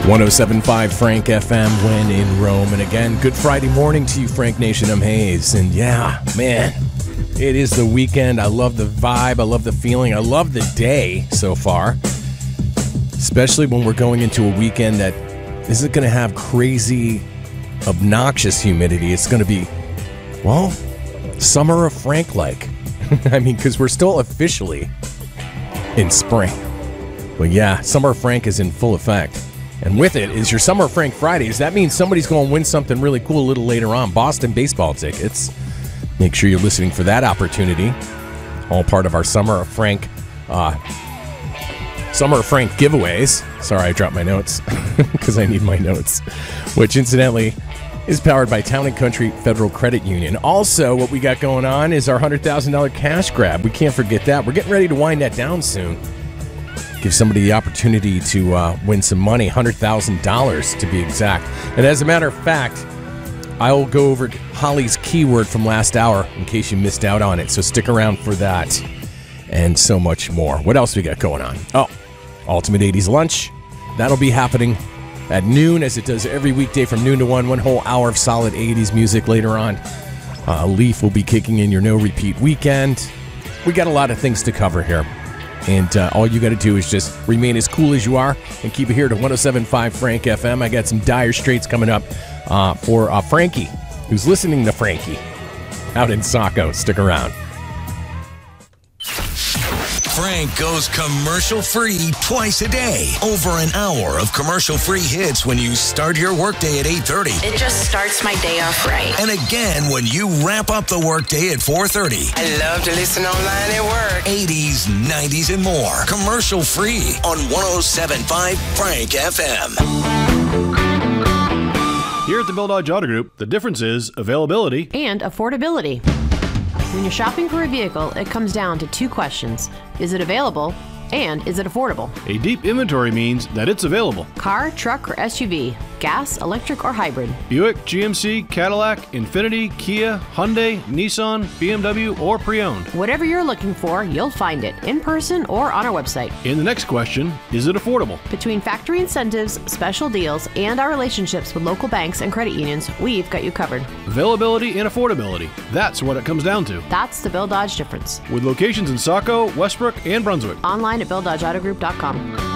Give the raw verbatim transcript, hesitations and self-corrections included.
one oh seven point five Frank F M when in Rome. And again, good Friday morning to you, Frank Nation. I'm Hayes. And yeah, man, it is the weekend. I love the vibe. I love the feeling. I love the day so far. Especially when we're going into a weekend that isn't going to have crazy, obnoxious humidity. It's going to be, well, summer of Frank-like. I mean, because we're still officially in spring. But yeah, Summer of Frank is in full effect. And with it is your Summer of Frank Fridays. That means somebody's going to win something really cool a little later on. Boston baseball tickets. Make sure you're listening for that opportunity. All part of our Summer of Frank uh, Summer of Frank giveaways. Sorry, I dropped my notes because I need my notes. Which, incidentally, is powered by Town and Country Federal Credit Union. Also, what we got going on is our one hundred thousand dollars cash grab. We can't forget that. We're getting ready to wind that down soon. Give somebody the opportunity to uh, win some money, one hundred thousand dollars to be exact. And as a matter of fact, I will go over Holly's keyword from last hour in case you missed out on it. So stick around for that and so much more. What else we got going on? Oh, Ultimate eighties Lunch. That'll be happening at noon, as it does every weekday from noon to one. One whole hour of solid eighties music later on. Uh, Leaf will be kicking in your no-repeat weekend. We got a lot of things to cover here. And uh, all you got to do is just remain as cool as you are and keep it here to one oh seven point five Frank F M. I got some Dire Straits coming up uh, for uh, Frankie, who's listening to Frankie out in Saco. Stick around. Frank goes commercial-free twice a day. Over an hour of commercial-free hits when you start your workday at eight thirty. It just starts my day off right. And again when you wrap up the workday at four thirty. I love to listen online at work. eighties, nineties, and more. Commercial-free on one oh seven point five Frank F M. Here at the Bill Dodge Auto Group, the difference is availability and affordability. When you're shopping for a vehicle, it comes down to two questions. Is it available? And is it affordable? A deep inventory means that it's available. Car, truck, or S U V, gas, electric, or hybrid. Buick, G M C, Cadillac, Infiniti, Kia, Hyundai, Nissan, B M W, or pre-owned. Whatever you're looking for, you'll find it in person or on our website. And the next question, is it affordable? Between factory incentives, special deals, and our relationships with local banks and credit unions, we've got you covered. Availability and affordability. That's what it comes down to. That's the Bill Dodge difference. With locations in Saco, Westbrook, and Brunswick. Online at bill dodge auto group dot com.